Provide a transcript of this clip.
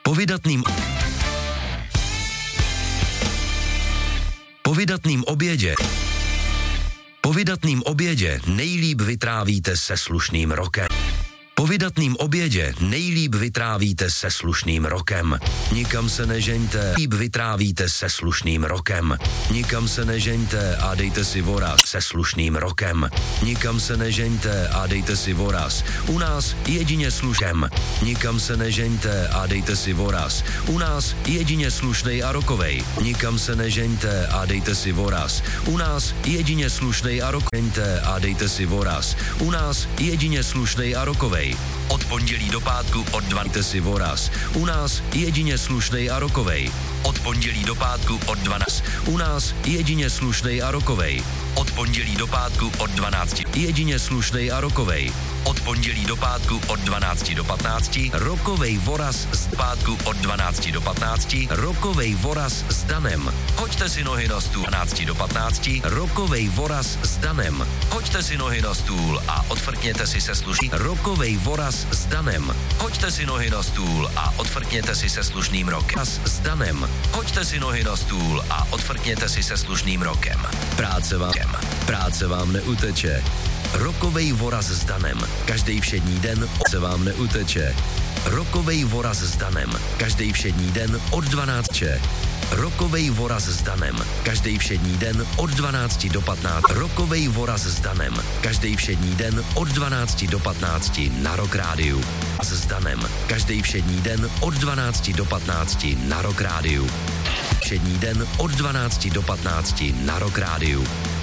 Povydatným obědě nejlíp vytrávíte se slušným rokem. Povydatným obědě nejlíp vytrávíte se slušným rokem. Nikam se nežeňte, líp vytrávíte se slušným rokem. Nikam se nežeňte a dejte si voraz se slušným rokem. Nikam se nežeňte a dejte si voraz. U nás jedině slušem. Nikam se nežeňte a dejte si voraz. U nás jedině slušnej a rokovej. Nikam se nežeňte a dejte si voraz. U nás jedině slušnej a rokovej. A dejte si voraz. U nás jedině slušnej a rokovej. Od pondělí do pátku od 12 si voraz. U nás jedině slušnej a rokovej. Od pondělí do pátku od 12. U nás jedině slušnej a rokovej. Od pondělí do pátku od 12. Jedině slušnej a rokovej. Od pondělí do pátku od 12 do 15. Rokovej voraz z pátku od 12 do 15. Rokovej voraz s Danem. Hoďte si nohy na stůl 12 do 15. Rokovej voraz s Danem. Hoďte si nohy na stůl a odfrkněte si se slušným. Rokovej voraz s Danem. Hoďte si nohy na stůl a odfrkněte si se slušným rokem. S Danem. Hoďte si nohy na stůl a odfrkněte si se slušným rokem. Práce vám neuteče. Rokovej voraz s Danem. Každý všední den se vám neuteče. Rokovej voraz s Danem. Každý všední den od 12. Rokovej voraz s Danem. Každý všední den od 12 do 15. Rokovej voraz s Danem. Každý všední den od 12 do 15 na Rock Rádiu. S Danem. Každý všední den od 12 do 15 na Rock Rádiu. Všední den od 12 do 15 na Rock Rádiu.